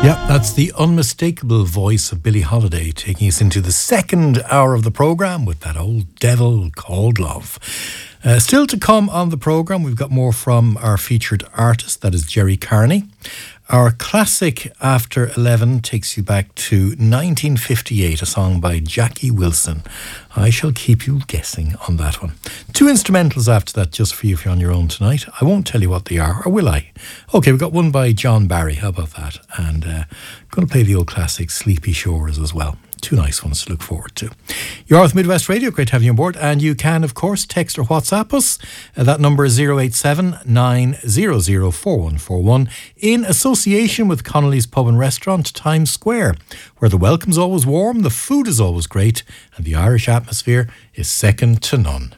Yeah, that's the unmistakable voice of Billie Holiday taking us into the second hour of the programme with that old devil called love. Still to come on the programme, we've got more from our featured artist, that is Jerry Carney. Our classic After 11 takes you back to 1958, a song by Jackie Wilson. I shall keep you guessing on that one. Two instrumentals after that, just for you if you're on your own tonight. I won't tell you what they are, or will I? Okay, we've got one by John Barry, how about that? And going to play the old classic Sleepy Shores as well. Two nice ones to look forward to. You're with Midwest Radio, great to have you on board. And you can, of course, text or WhatsApp us. That number is 087 900 4141 in association with Connolly's Pub and Restaurant, Times Square, where the welcome's always warm, the food is always great, and the Irish atmosphere is second to none.